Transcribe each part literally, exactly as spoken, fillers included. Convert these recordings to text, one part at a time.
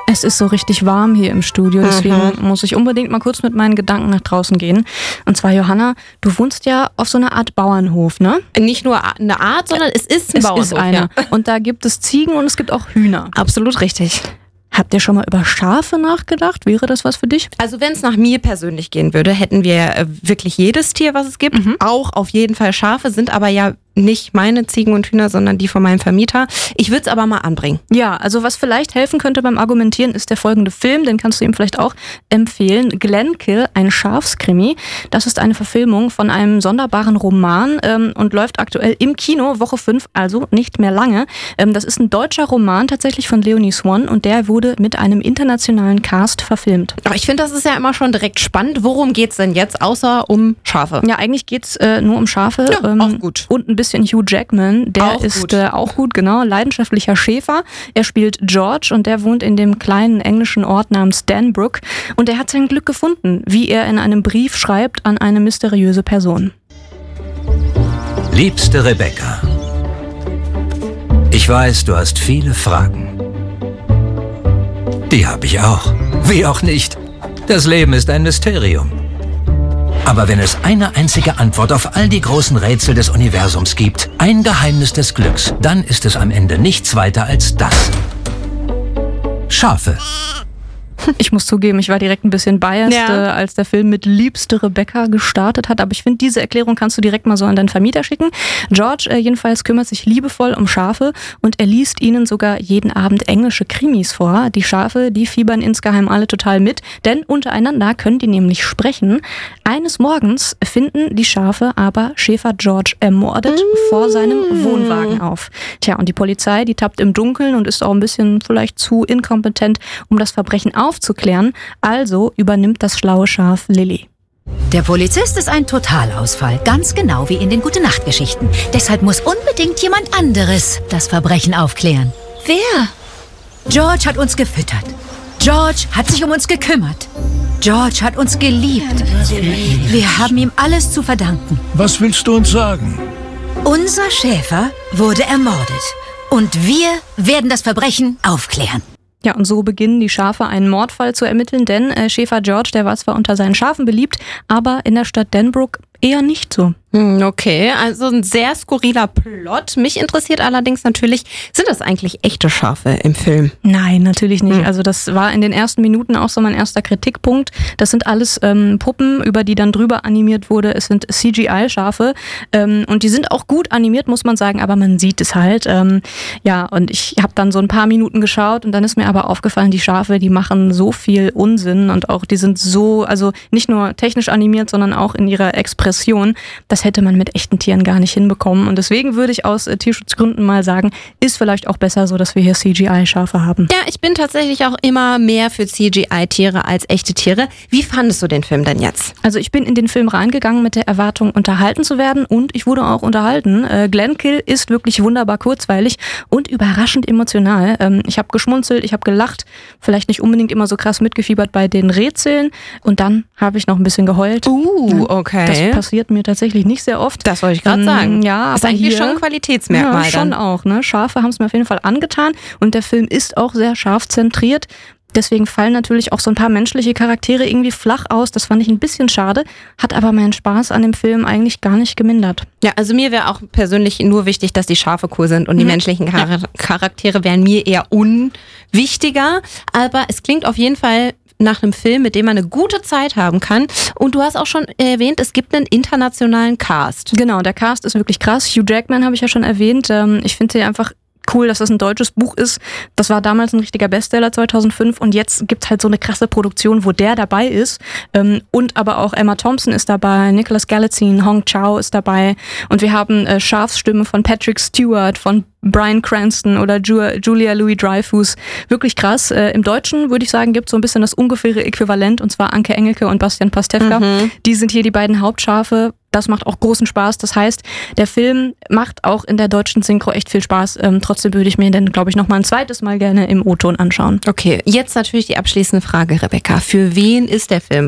Es ist so richtig warm hier im Studio, deswegen mhm. muss ich unbedingt mal kurz mit meinen Gedanken nach draußen gehen. Und zwar, Johanna, du wohnst ja auf so einer Art Bauernhof, ne? Nicht nur eine Art, sondern es ist ein es Bauernhof. Es ist einer. Ja. Und da gibt es Ziegen und es gibt auch Hühner. Absolut richtig. Habt ihr schon mal über Schafe nachgedacht? Wäre das was für dich? Also wenn es nach mir persönlich gehen würde, hätten wir äh, wirklich jedes Tier, was es gibt. Mhm. Auch auf jeden Fall Schafe, sind aber ja nicht meine Ziegen und Hühner, sondern die von meinem Vermieter. Ich würde es aber mal anbringen. Ja, also was vielleicht helfen könnte beim Argumentieren, ist der folgende Film. Den kannst du ihm vielleicht auch empfehlen. Glenkill, ein Schafskrimi. Das ist eine Verfilmung von einem sonderbaren Roman ähm, und läuft aktuell im Kino, Woche fünf, also nicht mehr lange. Ähm, das ist ein deutscher Roman tatsächlich von Leonie Swan und der wurde mit einem internationalen Cast verfilmt. Aber ich finde, das ist ja immer schon direkt spannend. Worum geht's denn jetzt, außer um Schafe? Ja, eigentlich geht's äh, nur um Schafe. Ja, ähm, auch gut. Und ein bisschen Hugh Jackman, der auch ist gut. Äh, auch gut, genau, leidenschaftlicher Schäfer. Er spielt George und der wohnt in dem kleinen englischen Ort namens Danbrook und er hat sein Glück gefunden, wie er in einem Brief schreibt an eine mysteriöse Person. Liebste Rebecca, ich weiß, du hast viele Fragen. Die habe ich auch. Wie auch nicht. Das Leben ist ein Mysterium. Aber wenn es eine einzige Antwort auf all die großen Rätsel des Universums gibt, ein Geheimnis des Glücks, dann ist es am Ende nichts weiter als das. Schafe. Ich muss zugeben, ich war direkt ein bisschen biased, ja. äh, als der Film mit Liebste Rebecca gestartet hat. Aber ich finde, diese Erklärung kannst du direkt mal so an deinen Vermieter schicken. George äh, jedenfalls kümmert sich liebevoll um Schafe und er liest ihnen sogar jeden Abend englische Krimis vor. Die Schafe, die fiebern insgeheim alle total mit, denn untereinander können die nämlich sprechen. Eines Morgens finden die Schafe aber Schäfer George ermordet mm. vor seinem Wohnwagen auf. Tja, und die Polizei, die tappt im Dunkeln und ist auch ein bisschen vielleicht zu inkompetent, um das Verbrechen aufzuklären. aufzuklären, also übernimmt das schlaue Schaf Lily. Der Polizist ist ein Totalausfall, ganz genau wie in den Gute-Nacht-Geschichten. Deshalb muss unbedingt jemand anderes das Verbrechen aufklären. Wer? George hat uns gefüttert. George hat sich um uns gekümmert. George hat uns geliebt. Wir haben ihm alles zu verdanken. Was willst du uns sagen? Unser Schäfer wurde ermordet. Und wir werden das Verbrechen aufklären. Ja, und so beginnen die Schafe einen Mordfall zu ermitteln, denn äh, Schäfer George, der war zwar unter seinen Schafen beliebt, aber in der Stadt Danbrook eher nicht so. Okay, also ein sehr skurriler Plot. Mich interessiert allerdings natürlich, sind das eigentlich echte Schafe im Film? Nein, natürlich nicht. Also das war in den ersten Minuten auch so mein erster Kritikpunkt. Das sind alles ähm, Puppen, über die dann drüber animiert wurde. Es sind C G I-Schafe ähm, und die sind auch gut animiert, muss man sagen, aber man sieht es halt. Ähm, ja, und ich habe dann so ein paar Minuten geschaut und dann ist mir aber aufgefallen, die Schafe, die machen so viel Unsinn und auch die sind so, also nicht nur technisch animiert, sondern auch in ihrer Expression. Das hätte man mit echten Tieren gar nicht hinbekommen. Und deswegen würde ich aus äh, Tierschutzgründen mal sagen, ist vielleicht auch besser so, dass wir hier C G I-Schafe haben. Ja, ich bin tatsächlich auch immer mehr für C G I-Tiere als echte Tiere. Wie fandest du den Film denn jetzt? Also ich bin in den Film reingegangen mit der Erwartung, unterhalten zu werden und ich wurde auch unterhalten. Äh, Glenkill ist wirklich wunderbar kurzweilig und überraschend emotional. Ähm, ich habe geschmunzelt, ich habe gelacht, vielleicht nicht unbedingt immer so krass mitgefiebert bei den Rätseln und dann habe ich noch ein bisschen geheult. Uh, okay. Das passiert mir tatsächlich nicht sehr oft. Das wollte ich gerade sagen. Ja, ist aber eigentlich hier, schon ein Qualitätsmerkmal. Ja, schon dann. auch. Ne? Schafe haben es mir auf jeden Fall angetan und der Film ist auch sehr schafzentriert. Deswegen fallen natürlich auch so ein paar menschliche Charaktere irgendwie flach aus. Das fand ich ein bisschen schade, hat aber meinen Spaß an dem Film eigentlich gar nicht gemindert. Ja, also mir wäre auch persönlich nur wichtig, dass die Schafe cool sind und die mhm. menschlichen Char- ja. Charaktere wären mir eher unwichtiger. Aber es klingt auf jeden Fall nach einem Film, mit dem man eine gute Zeit haben kann. Und du hast auch schon erwähnt, es gibt einen internationalen Cast. Genau, der Cast ist wirklich krass. Hugh Jackman habe ich ja schon erwähnt. Ich finde sie einfach cool, dass das ein deutsches Buch ist. Das war damals ein richtiger Bestseller zweitausendfünf und jetzt gibt's halt so eine krasse Produktion, wo der dabei ist. Und aber auch Emma Thompson ist dabei, Nicholas Galitzine, Hong Chau ist dabei und wir haben äh, Schafsstimme von Patrick Stewart, von Bryan Cranston oder Ju- Julia Louis-Dreyfus. Wirklich krass. Äh, Im Deutschen würde ich sagen, gibt es so ein bisschen das ungefähre Äquivalent und zwar Anke Engelke und Bastian Pastewka. Mhm. Die sind hier die beiden Hauptschafe. Das macht auch großen Spaß. Das heißt, der Film macht auch in der deutschen Synchro echt viel Spaß. Ähm, trotzdem würde ich mir den, glaube ich, noch mal ein zweites Mal gerne im O-Ton anschauen. Okay, jetzt natürlich die abschließende Frage, Rebecca. Für wen ist der Film was?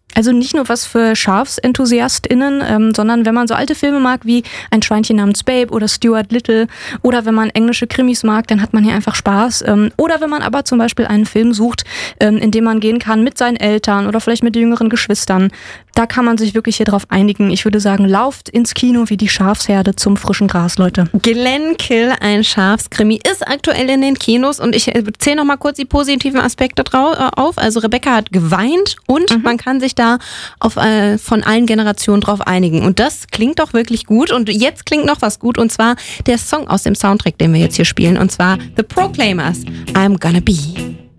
Also nicht nur was für SchafsenthusiastInnen, ähm, sondern wenn man so alte Filme mag wie Ein Schweinchen namens Babe oder Stuart Little oder wenn man englische Krimis mag, dann hat man hier einfach Spaß. Ähm, oder wenn man aber zum Beispiel einen Film sucht, ähm, in dem man gehen kann mit seinen Eltern oder vielleicht mit jüngeren Geschwistern, da kann man sich wirklich hier drauf einigen. Ich würde sagen, lauft ins Kino wie die Schafsherde zum frischen Gras, Leute. Glenn Kill, ein Schafskrimi, ist aktuell in den Kinos und ich zähle noch mal kurz die positiven Aspekte drau- auf. Also Rebecca hat geweint und mhm. man kann sich da auf, äh, von allen Generationen drauf einigen. Und das klingt doch wirklich gut. Und jetzt klingt noch was gut, und zwar der Song aus dem Soundtrack, den wir jetzt hier spielen, und zwar The Proclaimers, I'm Gonna Be.